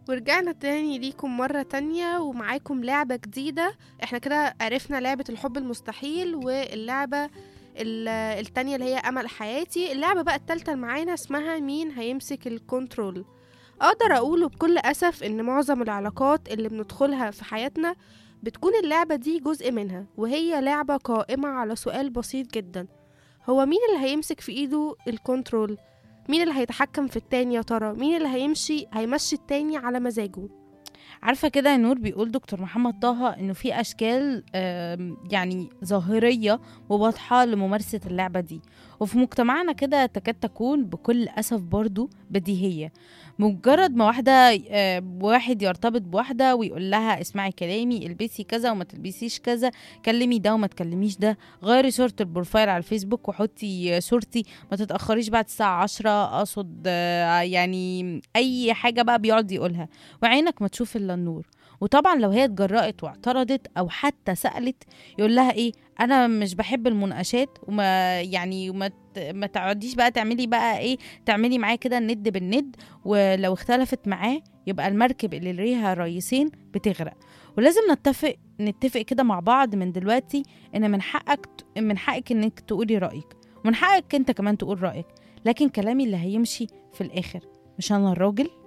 ورجعنا تاني ليكم مرة تانية ومعاكم لعبة جديدة. احنا كده عرفنا لعبة الحب المستحيل، واللعبة التانية اللي هي أمل حياتي. اللعبة بقى التالتة اللي معانا اسمها مين هيمسك الكنترول. أقدر أقوله بكل أسف إن معظم العلاقات اللي بندخلها في حياتنا بتكون اللعبة دي جزء منها، وهي لعبة قائمة على سؤال بسيط جدا: هو مين اللي هيمسك في إيده الكنترول؟ مين اللي هيتحكم في التاني يا ترى؟ مين اللي هيمشي التاني على مزاجه؟ عارفة كده يا نور، بيقول دكتور محمد طه إنه في أشكال يعني ظاهرية وواضحة لممارسة اللعبة دي، وفي مجتمعنا كده تكاد تكون بكل أسف برضو بديهية. مجرد ما واحد يرتبط بواحدة ويقول لها اسمعي كلامي، البسي كذا وما تلبسيش كذا، كلمي ده وما تكلميش ده، غيري صورة البروفايل على الفيسبوك وحطي صورتي، ما تتأخريش بعد الساعة 10، أقصد يعني أي حاجة بقى بيقعد يقولها، وعينك ما تشوف الا النور. وطبعا لو هي اتجرأت واعترضت او حتى سألت، يقول لها ايه؟ انا مش بحب المناقشات، وما تقعديش بقى تعملي بقى ايه، تعملي معاه كده الند بالند، ولو اختلفت معاه يبقى المركب اللي ليها رئيسين بتغرق. ولازم نتفق كده مع بعض من دلوقتي ان من حقك انك تقولي رأيك، ومن حقك انت كمان تقول رأيك، لكن كلامي اللي هيمشي في الاخر، مش انا الراجل.